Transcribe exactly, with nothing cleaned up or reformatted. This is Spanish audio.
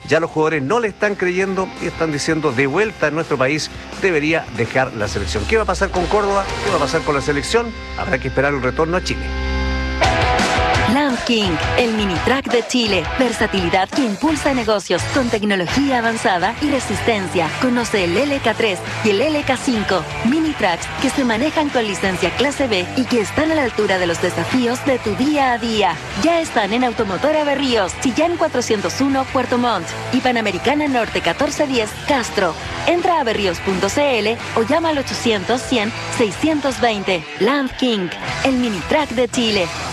ya los jugadores no le están creyendo y están diciendo de vuelta en nuestro país debería dejar la selección. ¿Qué va a pasar con Córdoba? ¿Qué va a pasar con la selección? Habrá que esperar el retorno a Chile. Land King, el mini track de Chile. Versatilidad que impulsa negocios con tecnología avanzada y resistencia. Conoce el L K tres y el L K cinco. Mini tracks que se manejan con licencia clase B y que están a la altura de los desafíos de tu día a día. Ya están en Automotora Berríos, Chillán cuatrocientos uno, Puerto Montt y Panamericana Norte catorce diez, Castro. Entra a berríos punto c l o llama al ochocientos, cien, seiscientos veinte. Land King, el mini track de Chile.